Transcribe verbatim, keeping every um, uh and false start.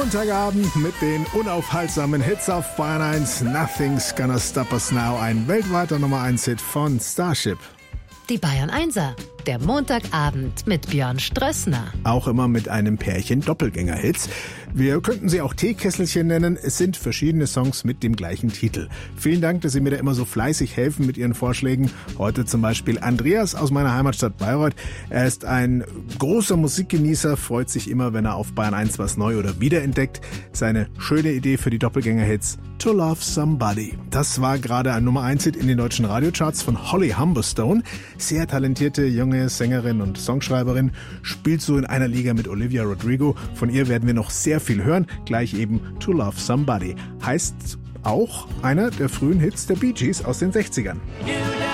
Montagabend mit den unaufhaltsamen Hits auf Bayern eins. Nothing's Gonna Stop Us Now, ein weltweiter Nummer eins Hit von Starship. Die Bayern Einser, der Montagabend mit Björn Strössner. Auch immer mit einem Pärchen Doppelgänger-Hits. Wir könnten sie auch Teekesselchen nennen. Es sind verschiedene Songs mit dem gleichen Titel. Vielen Dank, dass Sie mir da immer so fleißig helfen mit Ihren Vorschlägen. Heute zum Beispiel Andreas aus meiner Heimatstadt Bayreuth. Er ist ein großer Musikgenießer, freut sich immer, wenn er auf Bayern eins was neu oder wiederentdeckt. Seine schöne Idee für die Doppelgänger-Hits: To Love Somebody. Das war gerade ein Nummer eins Hit in den deutschen Radiocharts von Holly Humberstone. Sehr talentierte junge Sängerin und Songschreiberin, spielt so in einer Liga mit Olivia Rodrigo. Von ihr werden wir noch sehr viel hören. Gleich eben To Love Somebody. Heißt auch einer der frühen Hits der Bee Gees aus den sechzigern. Yeah.